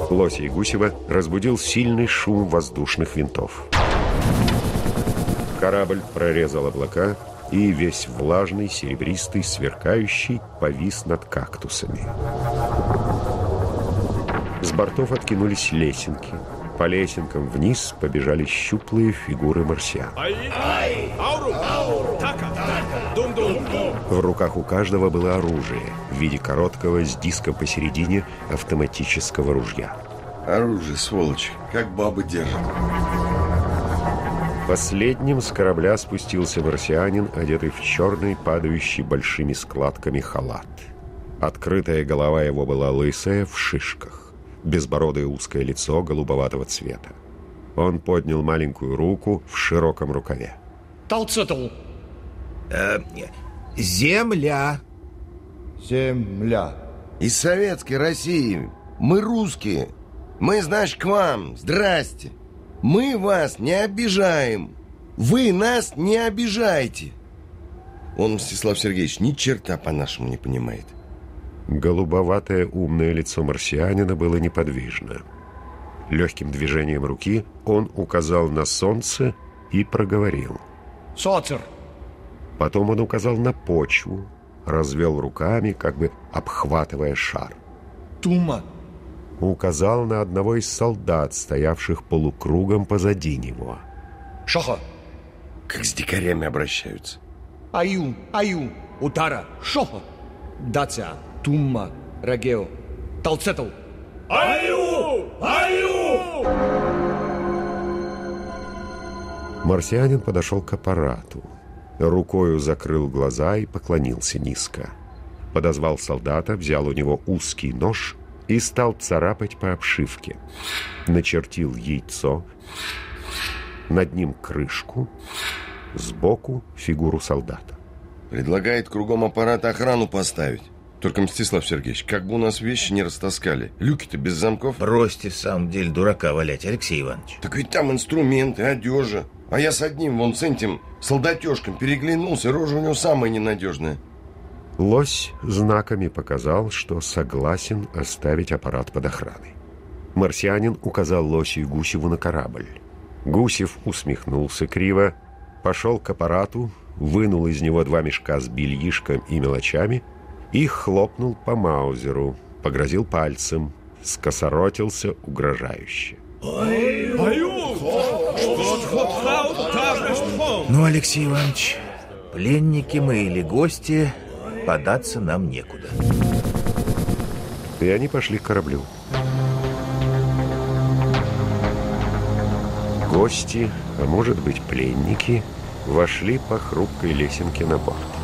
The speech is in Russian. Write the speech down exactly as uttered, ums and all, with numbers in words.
Лося и Гусева разбудил сильный шум воздушных винтов. Корабль прорезал облака и весь влажный, серебристый, сверкающий повис над кактусами. С бортов откинулись лесенки. По лесенкам вниз побежали щуплые фигуры марсиан. В руках у каждого было оружие в виде короткого с диском посередине автоматического ружья. Оружие, сволочь, как бабы держат. Последним с корабля спустился марсианин, одетый в черный, падающий большими складками халат. Открытая голова его была лысая, в шишках. Безбородое узкое лицо голубоватого цвета. Он поднял маленькую руку в широком рукаве. Талцетл. Э, земля. Земля. Из советской России. Мы русские. Мы, значит, к вам. Здрасте. Мы вас не обижаем. Вы нас не обижайте. Он, Мстислав Сергеевич, ни черта по-нашему не понимает. Голубоватое умное лицо марсианина было неподвижно. Легким движением руки он указал на солнце и проговорил. Соцер. Потом он указал на почву, развел руками, как бы обхватывая шар. Тума. Указал на одного из солдат, стоявших полукругом позади него. Шоха. Как с дикарями обращаются. Аю, аю, утара, шоха. Даця, тума, рагео, талцетл. Аю, аю! Марсианин подошел к аппарату. Рукою закрыл глаза и поклонился низко. Подозвал солдата, взял у него узкий нож и стал царапать по обшивке. Начертил яйцо, над ним крышку, сбоку фигуру солдата. Предлагает кругом аппарата охрану поставить. Только, Мстислав Сергеевич, как бы у нас вещи не растаскали. Люки-то без замков. Бросьте, в самом деле, дурака валять, Алексей Иванович. Так ведь там инструменты, одежа. А я с одним, вон с этим солдатешком переглянулся, рожа у него самая ненадежная. Лось знаками показал, что согласен оставить аппарат под охраной. Марсианин указал Лосю и Гусеву на корабль. Гусев усмехнулся криво, пошел к аппарату, вынул из него два мешка с бельишком и мелочами и хлопнул по маузеру, погрозил пальцем, скосоротился угрожающе. Ну, Алексей Иванович, пленники мы или гости, податься нам некуда. И они пошли к кораблю. Гости, а может быть пленники, вошли по хрупкой лесенке на борт.